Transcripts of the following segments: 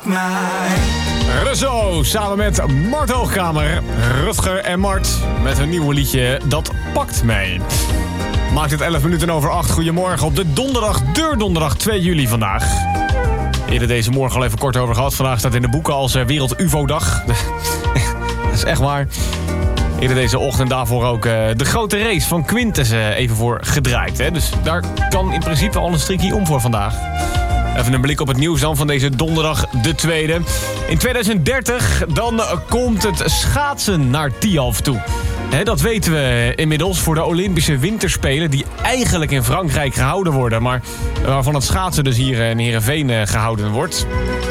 Rezo samen met Mart Hoogkamer, Rutger en Mart met een nieuwe liedje Dat Pakt Mij. Maakt het 11 minuten over 8. Goedemorgen op de donderdag 2 juli vandaag. Eerder deze morgen al even kort over gehad. Vandaag staat in de boeken als Wereld UFO-dag. Dat is echt waar. Eerder deze ochtend daarvoor ook de grote race van Quintes even voor gedraaid. Hè? Dus daar kan in principe al een strikje om voor vandaag. Even een blik op het nieuws dan van deze donderdag de 2e. In 2030 dan komt het schaatsen naar Tialf toe. Dat weten we inmiddels voor de Olympische Winterspelen... die eigenlijk in Frankrijk gehouden worden... maar waarvan het schaatsen dus hier in Heerenveen gehouden wordt.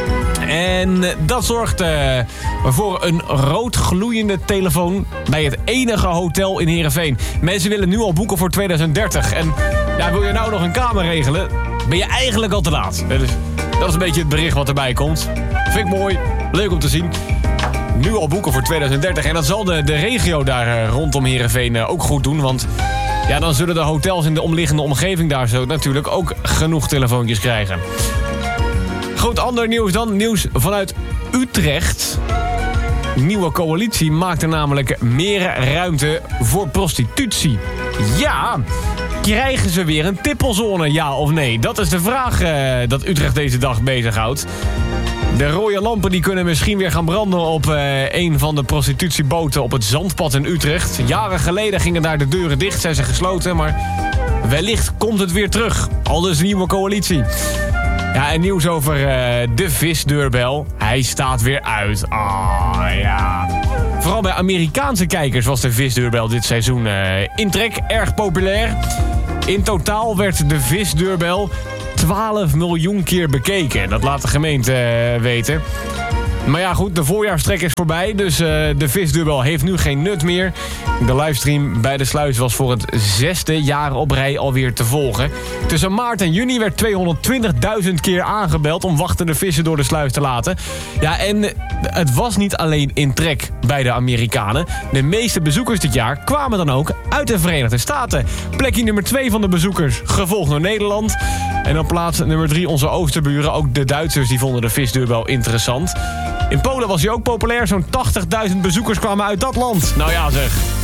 En dat zorgt voor een rood gloeiende telefoon... bij het enige hotel in Heerenveen. Mensen willen nu al boeken voor 2030. En wil je nou nog een kamer regelen... ben je eigenlijk al te laat. Dus dat is een beetje het bericht wat erbij komt. Vind ik mooi. Leuk om te zien. Nu al boeken voor 2030. En dat zal de regio daar rondom Heerenveen ook goed doen. Want dan zullen de hotels in de omliggende omgeving daar zo natuurlijk ook genoeg telefoontjes krijgen. Goed, ander nieuws dan. Nieuws vanuit Utrecht. Nieuwe coalitie maakt er namelijk meer ruimte voor prostitutie. Ja, krijgen ze weer een tippelzone, ja of nee? Dat is de vraag dat Utrecht deze dag bezighoudt. De rode lampen die kunnen misschien weer gaan branden op een van de prostitutieboten op het Zandpad in Utrecht. Jaren geleden gingen daar de deuren dicht, zijn ze gesloten, maar wellicht komt het weer terug. Aldus de nieuwe coalitie. Ja, en nieuws over de visdeurbel. Hij staat weer uit. Ja. Vooral bij Amerikaanse kijkers was de visdeurbel dit seizoen in trek erg populair. In totaal werd de visdeurbel 12 miljoen keer bekeken. Dat laat de gemeente weten. Maar ja goed, de voorjaarstrek is voorbij, dus de visdeurbel heeft nu geen nut meer. De livestream bij de sluis was voor het 6e jaar op rij alweer te volgen. Tussen maart en juni werd 220.000 keer aangebeld om wachtende vissen door de sluis te laten. Ja, en het was niet alleen in trek bij de Amerikanen. De meeste bezoekers dit jaar kwamen dan ook uit de Verenigde Staten. Plekje nummer 2 van de bezoekers, gevolgd door Nederland. En op plaats nummer 3 onze oosterburen. Ook de Duitsers die vonden de visdeurbel interessant. In Polen was hij ook populair. Zo'n 80.000 bezoekers kwamen uit dat land. Nou ja zeg.